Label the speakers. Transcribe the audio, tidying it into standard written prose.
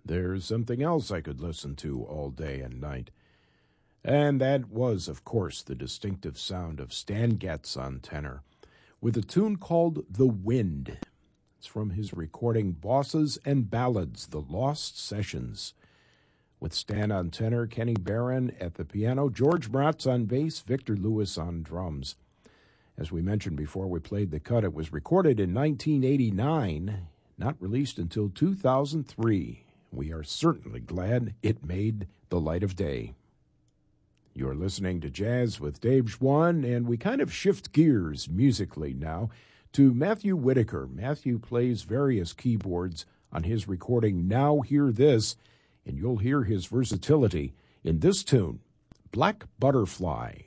Speaker 1: There's something else I could listen to all day and night. And that was, of course, the distinctive sound of Stan Getz on tenor, with a tune called The Wind. It's from his recording Bosses and Ballads, The Lost Sessions, with Stan on tenor, Kenny Barron at the piano, George Mratz on bass, Victor Lewis on drums. As we mentioned before we played the cut, it was recorded in 1989, not released until 2003. We are certainly glad it made the light of day. You're listening to Jazz with Dave Schwann, and we kind of shift gears musically now to Matthew Whitaker. Matthew plays various keyboards on his recording Now Hear This, and you'll hear his versatility in this tune, Black Butterfly.